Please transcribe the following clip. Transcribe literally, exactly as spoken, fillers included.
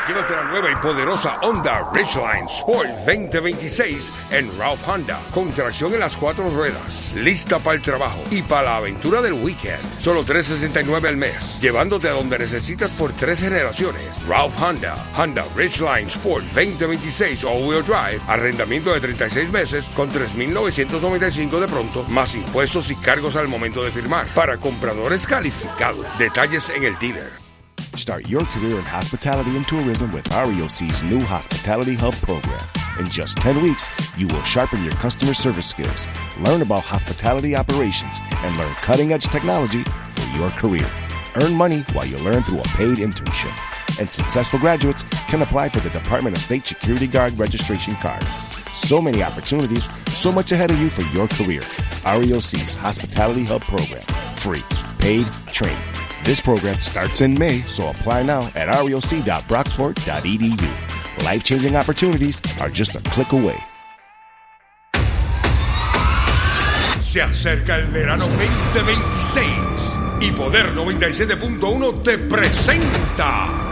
Llévate la nueva y poderosa Honda Ridgeline Sport veinte veintiséis en Ralph Honda, con tracción en las cuatro ruedas, lista para el trabajo y para la aventura del weekend. Solo tres sesenta y nueve al mes, llevándote a donde necesitas por tres generaciones. Ralph Honda, Honda Ridgeline Sport veinte veintiséis All-Wheel Drive, arrendamiento de treinta y seis meses con tres mil novecientos noventa y cinco de pronto, más impuestos y cargos al momento de firmar. Para compradores calificados. Detalles en el dealer. Start your career in hospitality and tourism with R E O C's new Hospitality Hub program. In just ten weeks, you will sharpen your customer service skills, learn about hospitality operations, and learn cutting-edge technology for your career. Earn money while you learn through a paid internship. And successful graduates can apply for the Department of State Security Guard registration card. So many opportunities, so much ahead of you for your career. R E O C's Hospitality Hub program. Free. Paid training. This program starts in May, so apply now at reoc dot brockport dot e d u. Life-changing opportunities are just a click away. Se acerca el verano veinte veintiséis y Poder noventa y siete punto uno te presenta